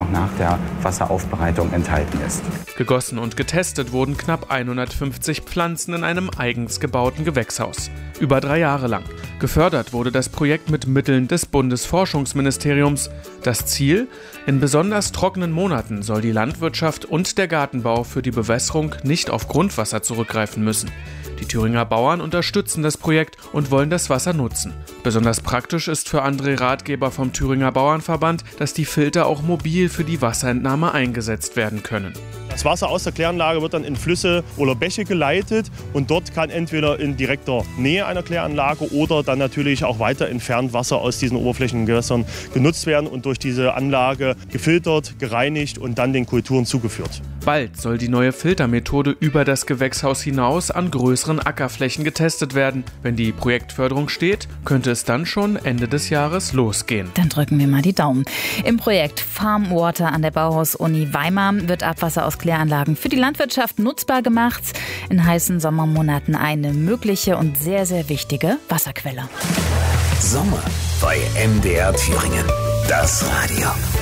nach der Wasseraufbereitung enthalten ist. Gegossen und getestet wurden knapp 150 Pflanzen in einem eigens gebauten Gewächshaus. Über 3 Jahre lang. Gefördert wurde das Projekt mit Mitteln des Bundesforschungsministeriums. Das Ziel? In besonders trockenen Monaten soll die Landwirtschaft und der Gartenbau für die Bewässerung nicht auf Grundwasser zurückgreifen müssen. Die Thüringer Bauern unterstützen das Projekt und wollen das Wasser nutzen. Besonders praktisch ist für André Ratgeber vom Thüringer Bauernverband, dass die Filter auch mobil für die Wasserentnahme eingesetzt werden können. Das Wasser aus der Kläranlage wird dann in Flüsse oder Bäche geleitet und dort kann entweder in direkter Nähe einer Kläranlage oder dann natürlich auch weiter entfernt Wasser aus diesen Oberflächengewässern genutzt werden und durch diese Anlage gefiltert, gereinigt und dann den Kulturen zugeführt. Bald soll die neue Filtermethode über das Gewächshaus hinaus an größeren Ackerflächen getestet werden. Wenn die Projektförderung steht, könnte es dann schon Ende des Jahres losgehen. Dann drücken wir mal die Daumen. Im Projekt Farm Water an der Bauhaus-Uni Weimar wird Abwasser aus Kläranlagen für die Landwirtschaft nutzbar gemacht. In heißen Sommermonaten eine mögliche und sehr, sehr wichtige Wasserquelle. Sommer bei MDR Thüringen. Das Radio.